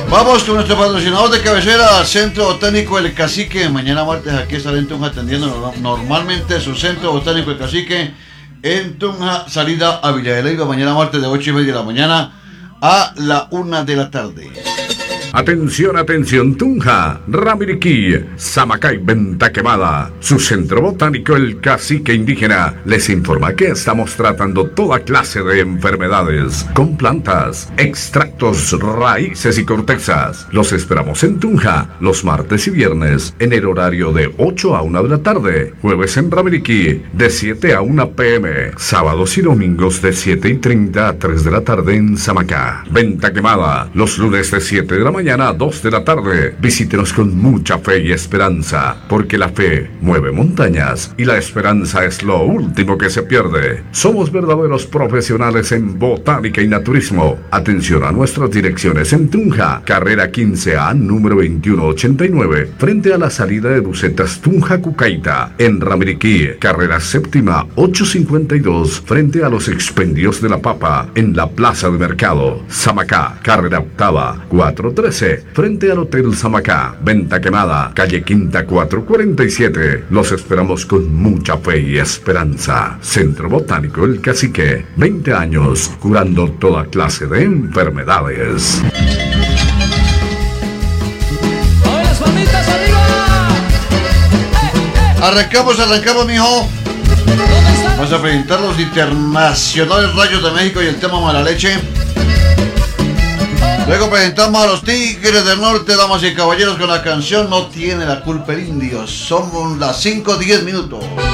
Vamos con nuestro patrocinador de cabecera, Centro Botánico El Cacique. Mañana martes aquí estará en Tunja atendiendo normalmente su Centro Botánico El Cacique en Tunja, salida a Villa de Leyva. Mañana martes de 8:30 de la mañana a la 1 de la tarde. Atención, atención, Tunja, Ramiriquí, Samacay, Venta Quemada. Su centro botánico, el Cacique Indígena, les informa que estamos tratando toda clase de enfermedades con plantas, extractos, raíces y cortezas. Los esperamos en Tunja los martes y viernes en el horario de 8 a 1 de la tarde. Jueves en Ramiriquí de 7 a 1 p.m. Sábados y domingos de 7:30 a 3 de la tarde en Samacá. Venta Quemada los lunes de 7 de la mañana a 2 de la tarde. Visítenos con mucha fe y esperanza, porque la fe mueve montañas y la esperanza es lo último que se pierde. Somos verdaderos profesionales en botánica y naturismo. Atención a nuestras direcciones en Tunja, carrera 15A, número 2189, frente a la salida de Bucetas Tunja Cucaita. En Ramiriquí, carrera séptima 852, frente a los expendios de la papa, en la plaza de mercado. Samacá, carrera octava 413, frente al Hotel Samacá. Venta Quemada, calle Quinta 447. Los esperamos con mucha fe y esperanza. Centro Botánico El Cacique, 20 años curando toda clase de enfermedades. ¡Las palmitas arriba! Arrancamos, mijo. Vamos a presentar los internacionales Rayos de México y el tema Mala Leche. Luego presentamos a los Tigres del Norte, damas y caballeros, con la canción No tiene la culpa el indio. Somos las 5:10.